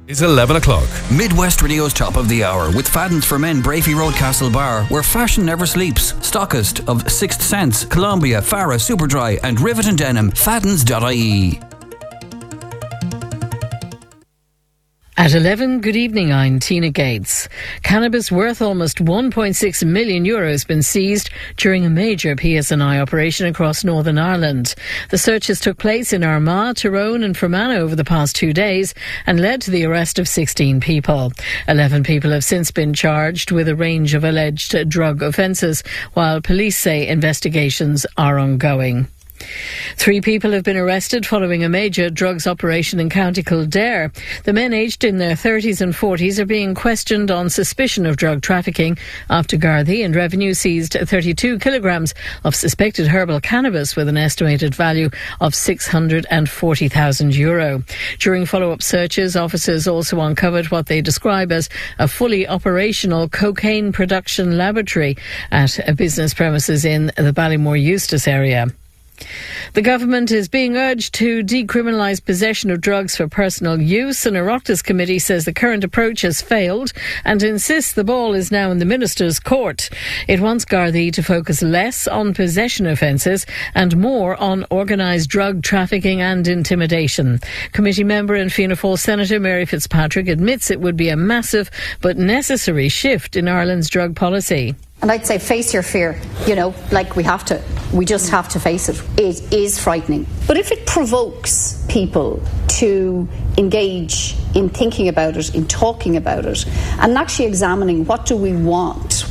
is 11 o'clock. Midwest Radio's top of the hour with Fadden's for Men, Brafey Road, Castlebar, where fashion never sleeps. Stockist of Sixth Sense, Columbia, Farah, Superdry and Rivet and Denim. Faddens.ie. At 11, good evening, I'm Tina Gates. Cannabis worth almost €1.6 million has been seized during a major PSNI operation across Northern Ireland. The searches took place in Armagh, Tyrone and Fermanagh over the past 2 days and led to the arrest of 16 people. 11 people have since been charged with a range of alleged drug offences, while police say investigations are ongoing. 3 people have been arrested following a major drugs operation in County Kildare. The men aged in their 30s and 40s are being questioned on suspicion of drug trafficking after Gardaí and Revenue seized 32 kilograms of suspected herbal cannabis with an estimated value of €640,000. During follow-up searches, officers also uncovered what they describe as a fully operational cocaine production laboratory at a business premises in the Ballymore Eustace area. The government is being urged to decriminalise possession of drugs for personal use. An Oireachtas committee says the current approach has failed and insists the ball is now in the Minister's court. It wants Gardaí to focus less on possession offences and more on organised drug trafficking and intimidation. Committee member and Fianna Fáil Senator Mary Fitzpatrick admits it would be a massive but necessary shift in Ireland's drug policy. And I'd say face your fear, we just have to face it. It is frightening. But if it provokes people to engage in thinking about it, in talking about it, and actually examining what do we want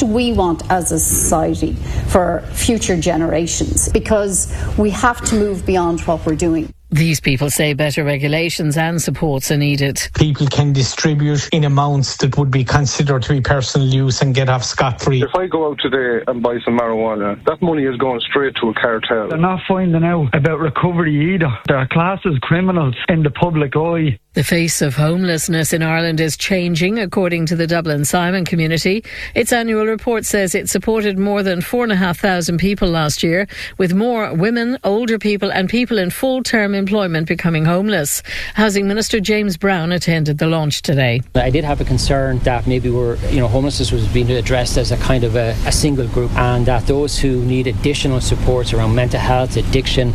as a society for future generations, because we have to move beyond what we're doing. These people say better regulations and supports are needed. People can distribute in amounts that would be considered to be personal use and get off scot-free. If I go out today and buy some marijuana, that money is going straight to a cartel. They're not finding out about recovery either. They're classed as criminals in the public eye. The face of homelessness in Ireland is changing, according to the Dublin Simon community. Its annual report says it supported more than 4,500 people last year, with more women, older people and people in full-term employment becoming homeless. Housing Minister James Brown attended the launch today. I did have a concern that maybe homelessness was being addressed as a kind of a single group, and that those who need additional supports around mental health, addiction,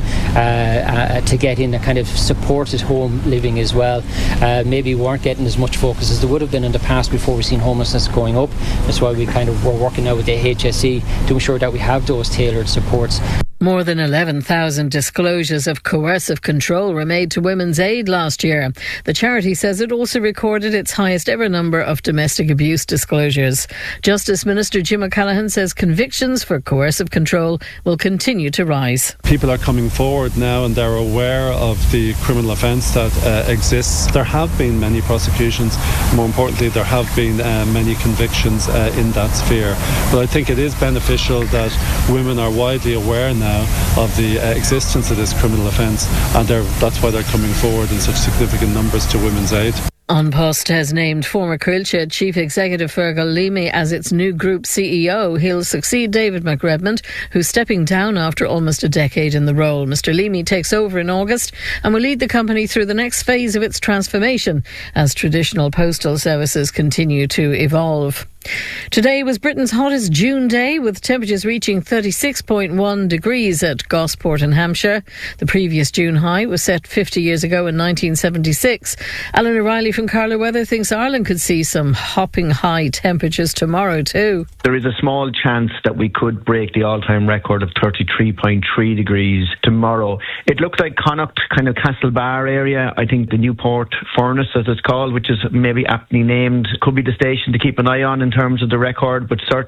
to get in a kind of supported home living as well, maybe weren't getting as much focus as there would have been in the past before we've seen homelessness going up. That's why we we're working now with the HSE to ensure that we have those tailored supports. More than 11,000 disclosures of coercive control were made to Women's Aid last year. The charity says it also recorded its highest ever number of domestic abuse disclosures. Justice Minister Jim O'Callaghan says convictions for coercive control will continue to rise. People are coming forward now and they're aware of the criminal offence that exists. There have been many prosecutions. More importantly, there have been many convictions in that sphere. But I think it is beneficial that women are widely aware now of the existence of this criminal offence, and that's why they're coming forward in such significant numbers to Women's Aid. An Post has named former Coillte Chief Executive Fergal Leamy as its new group CEO. He'll succeed David McRedmond, who's stepping down after almost a decade in the role. Mr. Leamy takes over in August and will lead the company through the next phase of its transformation as traditional postal services continue to evolve. Today was Britain's hottest June day, with temperatures reaching 36.1 degrees at Gosport in Hampshire. The previous June high was set 50 years ago in 1976. Alan O'Reilly from Carlow Weather thinks Ireland could see some hopping high temperatures tomorrow too. There is a small chance that we could break the all-time record of 33.3 degrees tomorrow. It looks like Connacht, kind of Castlebar area. I think the Newport Furnace, as it's called, which is maybe aptly named, could be the station to keep an eye on in terms of the record, but certainly